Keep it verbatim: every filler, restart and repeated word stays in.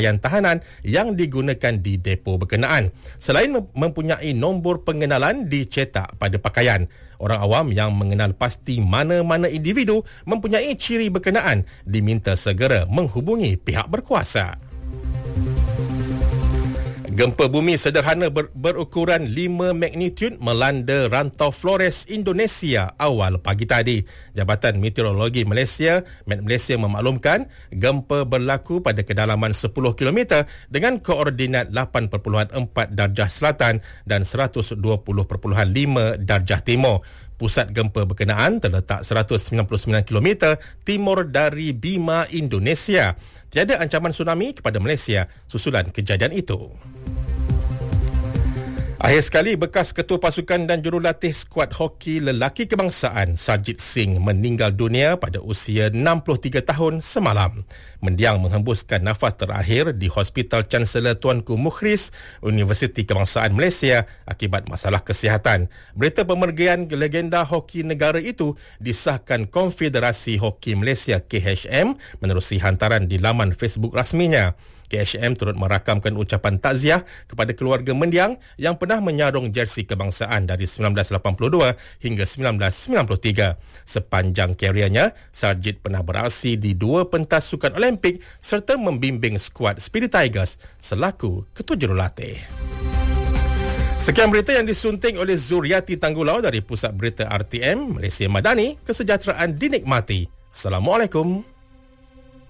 yang tahanan yang digunakan di depo berkenaan. Selain mempunyai nombor pengenalan dicetak pada pakaian, orang awam yang mengenal pasti mana-mana individu mempunyai ciri berkenaan diminta segera menghubungi pihak berkuasa. Gempa bumi sederhana ber- berukuran lima magnitude melanda rantau Flores, Indonesia awal pagi tadi. Jabatan Meteorologi Malaysia, Met Malaysia memaklumkan gempa berlaku pada kedalaman sepuluh kilometer dengan koordinat lapan perpuluhan empat darjah selatan dan seratus dua puluh perpuluhan lima darjah timur. Pusat gempa berkenaan terletak seratus sembilan puluh sembilan kilometer timur dari Bima, Indonesia. Tiada ancaman tsunami kepada Malaysia susulan kejadian itu. Akhir sekali, bekas ketua pasukan dan jurulatih skuad hoki lelaki kebangsaan Sarjit Singh meninggal dunia pada usia enam puluh tiga tahun semalam. Mendiang menghembuskan nafas terakhir di Hospital Chancellor Tuanku Mukhris, Universiti Kebangsaan Malaysia akibat masalah kesihatan. Berita pemergian legenda hoki negara itu disahkan Konfederasi Hoki Malaysia K H M menerusi hantaran di laman Facebook rasminya. K H M turut merakamkan ucapan takziah kepada keluarga mendiang yang pernah menyarung jersey kebangsaan dari sembilan belas lapan puluh dua hingga sembilan belas sembilan puluh tiga. Sepanjang kariernya, Sarjit pernah beraksi di dua pentas sukan Olimpik serta membimbing skuad Speedy Tigers selaku ketua jurulatih. Sekian berita yang disunting oleh Zuriati Tanggulau dari Pusat Berita R T M Malaysia Madani. Kesejahteraan dinikmati. Assalamualaikum.